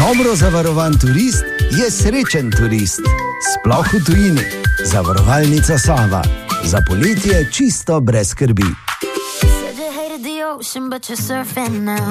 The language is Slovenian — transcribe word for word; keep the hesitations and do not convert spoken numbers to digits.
Dobro zavarovan turist je srečen turist. Sploh v tujini. Zavarovalnica Sava. Za poletje čisto brez skrbi.